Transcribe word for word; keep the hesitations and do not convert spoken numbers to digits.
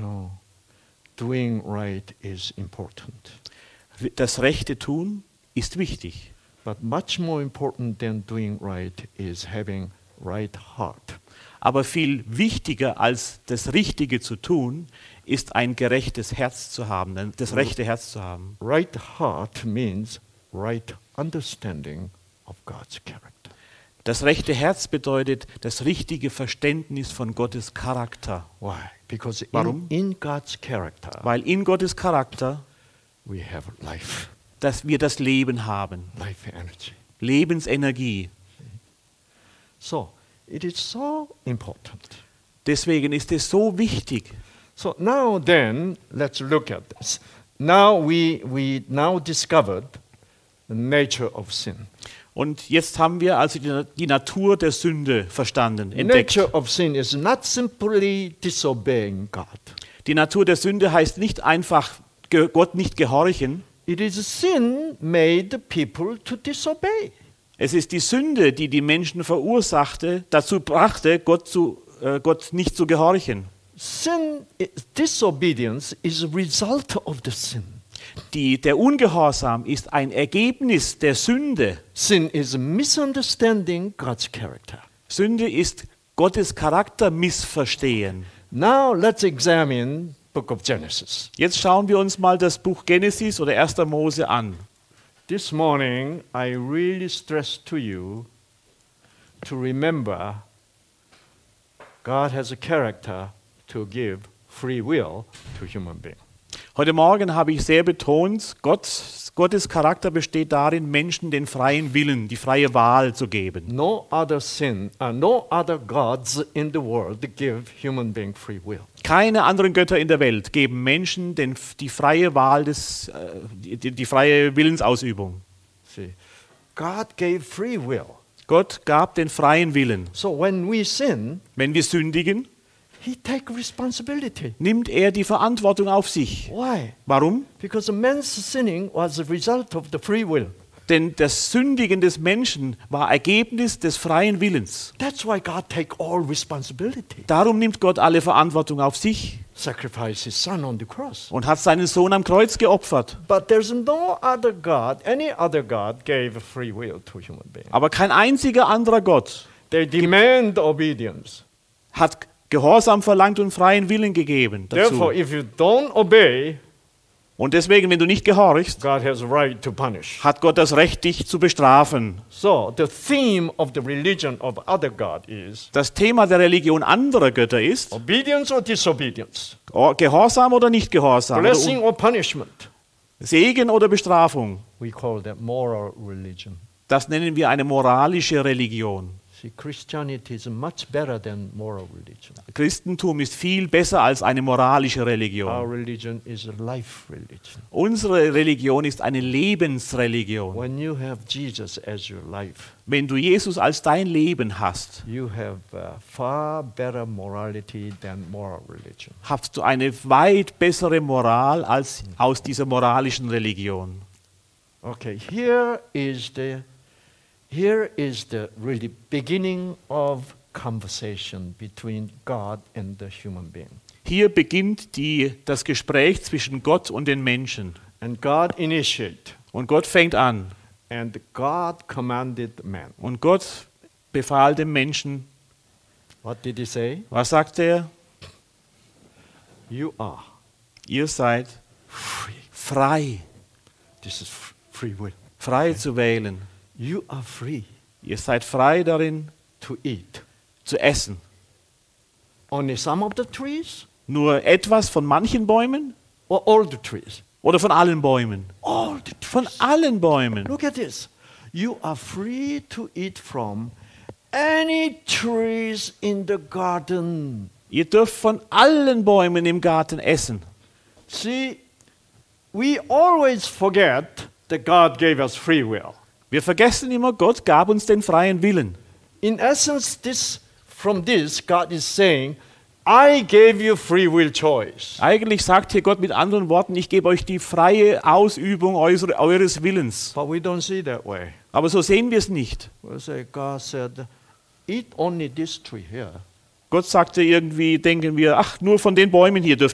know, doing right is important. Das rechte Tun ist wichtig. But much more important than doing right is having right heart. Aber viel wichtiger als das Richtige zu tun, ist ein gerechtes Herz zu haben, das rechte Herz zu haben. Right heart means right understanding of God's character. Das rechte Herz bedeutet das richtige Verständnis von Gottes Charakter. Why? Because Warum? in, in God's character Weil in Gottes Charakter, we have life, dass wir das Leben haben, life energy. Lebensenergie. So it is so important. Deswegen ist es so wichtig. So now then, let's look at this. Now we we now discovered the nature of sin. Und jetzt haben wir also die, die Natur der Sünde verstanden, entdeckt. Nature of sin is not simply disobeying God. Die Natur der Sünde heißt nicht einfach ge- Gott nicht gehorchen. It is sin made people to disobey. Es ist die Sünde, die die Menschen verursachte, dazu brachte, Gott, zu, äh, Gott nicht zu gehorchen. Sin, is- disobedience is a result of the sin. Die, der Ungehorsam ist ein Ergebnis der Sünde. Sin is misunderstanding God's character. Sünde ist Gottes Charakter missverstehen. Now let's examine book of Genesis. Jetzt schauen wir uns mal das Buch Genesis oder erster Mose an. This morning I really stress to you to remember God has a character to give free will to human beings. Heute Morgen habe ich sehr betont, Gott, Gottes Charakter besteht darin, Menschen den freien Willen, die freie Wahl zu geben. No other sin, uh, no other gods in the world give human being free will. Keine anderen Götter in der Welt geben Menschen den, die freie Wahl, des, äh, die, die freie Willensausübung. See, God gave free will. Gott gab den freien Willen. So when we sin, Wenn wir sündigen, He take responsibility. nimmt er die Verantwortung auf sich. Why? Warum? Because man's sinning was a result of the free will. Denn das Sündigen des Menschen war Ergebnis des freien Willens. That's why God take all responsibility. Darum nimmt Gott alle Verantwortung auf sich Sacrifice His Son on the cross. und hat seinen Sohn am Kreuz geopfert. But there's no other God, any other God gave free will to human beings. Aber kein einziger anderer Gott They demand obedience. hat Gehorsam verlangt und freien Willen gegeben dazu. Therefore, if you don't obey, Und deswegen, wenn du nicht gehorchst, God has a right to punish. hat Gott das Recht, dich zu bestrafen. So the theme of the religion of other God is Das Thema der Religion anderer Götter ist obedience or disobedience, Gehorsam oder nicht Gehorsam, oder blessing or punishment. Segen oder Bestrafung. We call that moral religion. Das nennen wir eine moralische Religion. See, Christianity is much better than moral religion. Christentum ist viel besser als eine moralische Our Religion. religion is a life religion. Unsere Religion ist eine Lebensreligion. When you have Jesus as your life, Wenn du Jesus als dein Leben hast, you have uh, far better morality than moral religion. hast du eine weit bessere Moral als aus dieser moralischen Religion. Okay, here is the here is the really beginning of conversation between God and the human being. Hier beginnt die, das Gespräch zwischen Gott und den Menschen. And God initiate, Und Gott fängt an. and God commanded man. Und Gott befahl dem Menschen, What did he say? was sagt er? You are Ihr seid free. frei, This is f- free will. frei zu wählen. You are free Ihr seid frei darin, to eat. zu essen. Only some of the trees Nur etwas von manchen Bäumen or all the trees? oder von allen Bäumen? All the trees. Von allen Bäumen. Look at this. You are free to eat from any trees in the garden. Ihr dürft von allen Bäumen im Garten essen. See, we always forget that God gave us free will. Wir vergessen immer, Gott gab uns den freien Willen. In essence, this from this, God is saying, I gave you free will choice. Eigentlich sagt hier Gott mit anderen Worten, ich gebe euch die freie Ausübung eures, eures Willens. But we don't see that way. Aber so sehen wir es nicht. We say, God said, eat only this tree here. Gott sagte irgendwie, denken wir, ach, nur von den Bäumen hier dürft